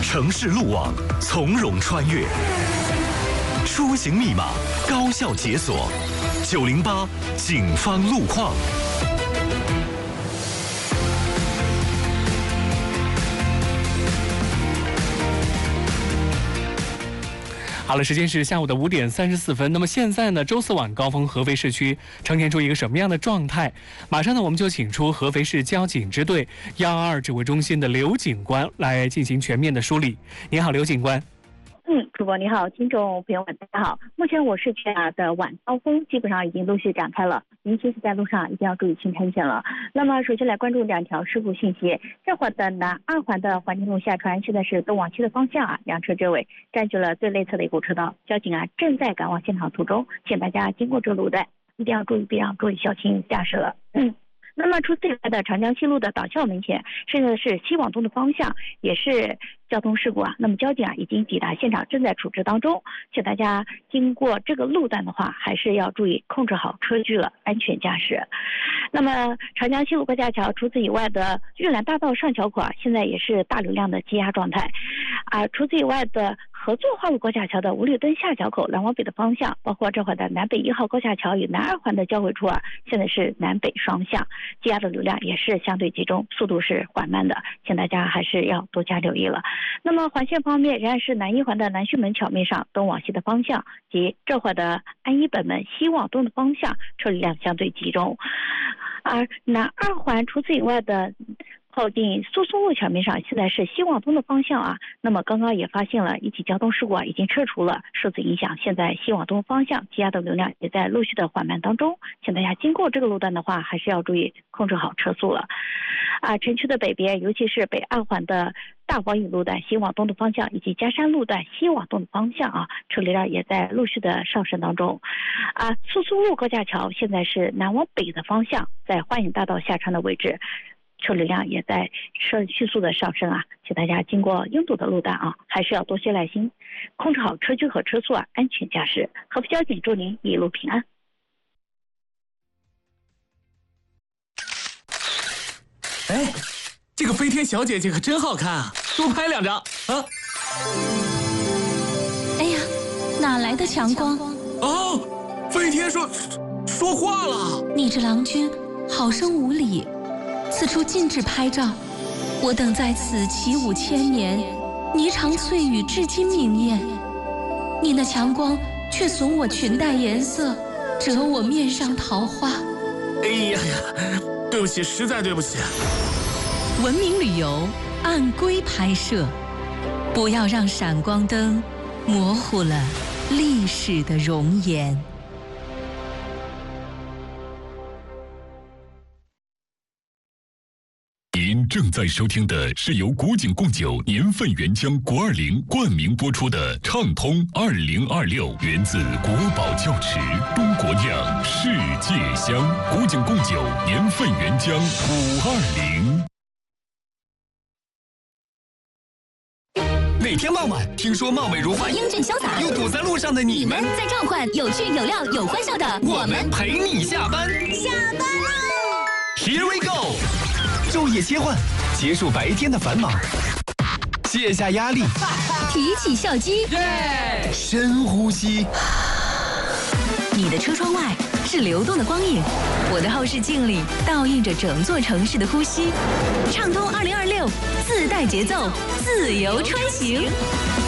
城市路网从容穿越，出行密码高效解锁。908警方路况。 好了，时间是下午的5点34分。那么现在呢，周四晚高峰合肥市区呈现出一个什么样的状态？马上呢，我们就请出合肥市交警支队122指挥中心的刘警官来进行全面的梳理。你好，刘警官。 主播你好，听众朋友们大家好。目前我市区的晚高峰基本上已经陆续展开了，您行驶在路上一定要注意轻穿险了。那么首先来关注2条事故信息。这会儿的南2环的环京路下穿，现在是东往西的方向2车追尾，占据了最内侧的一股车道。交警正在赶往现场途中，请大家经过这路段一定要注意避让，注意小心驾驶了。那么除此以外的长江西路的导校门前，现在是西往东的方向，也是交通事故那么交警已经抵达现场，正在处置当中，请大家经过这个路段的话，还是要注意控制好车距了，安全驾驶。那么长江西路高架桥除此以外的玉兰大道上桥口现在也是大流量的积压状态除此以外的合作化路高架桥的五里墩下桥口南往北的方向，包括这会的南北1号高架桥与南2环的交汇处现在是南北双向，积压的流量也是相对集中，速度是缓慢的，请大家还是要多加留意了。那么环线方面，仍然是南1环的南峪门桥面上东往西的方向及这会的安一本门西往东的方向车流量相对集中，而南2环除此以外的靠近苏松路桥面上现在是西往东的方向那么刚刚也发现了一起交通事故已经撤除了，受此影响现在西往东方向积压的流量也在陆续的缓慢当中，请大家经过这个路段的话还是要注意控制好车速了城区的北边，尤其是北2环的大广引路段西往东的方向以及嘉山路段西往东的方向车流量也在陆续的上升当中苏苏路高架桥现在是南往北的方向，在花影大道下穿的位置车流量也在迅速的上升请大家经过拥堵的路段还是要多些耐心，控制好车距和车速安全驾驶。合肥交警祝您一路平安。 哎，这个飞天小姐姐可真好看多拍2张哎呀，哪来的强光？ 飞天说话了。 你这郎君好生无礼，此处禁止拍照，我等在此起舞千年，霓裳翠羽至今明艳。你那强光却损我裙带颜色，折我面上桃花。 哎呀呀，对不起，实在对不起。 文明旅游按规拍摄，不要让闪光灯模糊了历史的容颜。 您正在收听的是由古井贡酒年份原浆国20冠名播出的畅通2026，源自国宝窖池，中国酿，世界香。古井贡酒年份原浆520。 哪天傍晚，听说貌美如花、 英俊潇洒又堵在路上的你们， 在召唤有趣、有料、有欢笑的我们陪你下班。 下班喽 Here we go， 昼夜切换，结束白天的繁忙，卸下压力， 提起笑肌， 深呼吸。 你的车窗外是流动的光影，我的后视镜里倒映着整座城市的呼吸。畅通2026，自带节奏，自由穿行。